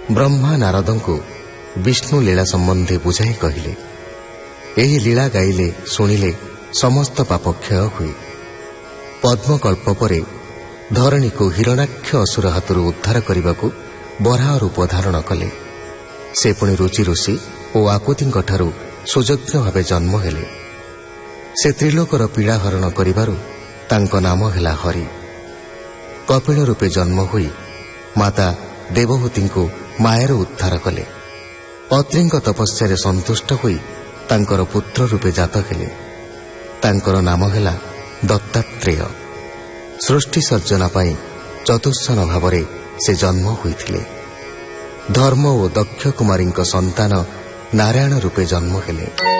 ब्रह्मा नारदଙ୍କୁ विष्णु लीला संबंधी बुझाई कहले, ଏହି लीला गाइले शुणिले समस्त पाप क्षय हुए। पद्मकल्प परे धरणी को हिरणाक्ष असुर हाथरू उद्धार करने को बराह रूप धारण कले। से पुणी रुचि ऋषि और आकुतिंक ठारू सुजज्ञ भावे जन्म हेले। से त्रिलोकर पीड़ा हरण करिबारु तांको नाम हेला हरि। कपिल रूपे जन्म हुई माता देवहूति को मायर उद्धार कले। अत्रिंक तपस्या संतुष्ट हुई तांकर पुत्र रूपे जात हेले। तांकर नाम हेला दत्तात्रेय। सृष्टि सर्जना पाई चतुष्सन भावरे से जन्म हुईथिले। धर्म और दक्ष कुमारी संतान नारायण रूपे जन्म हेले।